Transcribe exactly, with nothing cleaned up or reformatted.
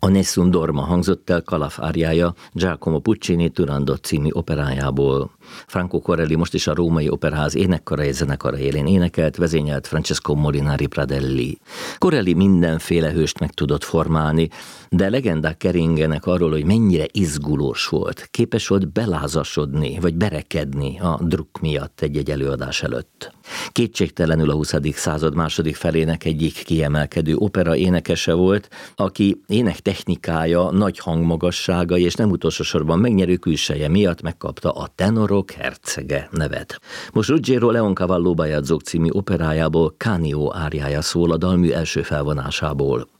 A Nessun Dorma hangzott el Calaf áriája Giacomo Puccini Turandot című operájából. Franco Corelli most is a Római Operaház énekkara és zenekara élén énekelt, vezényelt Francesco Molinari Pradelli. Corelli mindenféle hőst meg tudott formálni, de legendák keringenek arról, hogy mennyire izgulós volt, képes volt belázasodni vagy berekedni a druk miatt egy-egy előadás előtt. Kétségtelenül a huszadik század második felének egyik kiemelkedő opera énekese volt, aki énektechnikája, nagy hangmagassága és nem utolsó sorban megnyerő külseje miatt megkapta a tenorok hercege nevet. Most Ruggiero Leoncavallo Bajadzók című operájából Canio áriája szól a dalmű első felvonásából.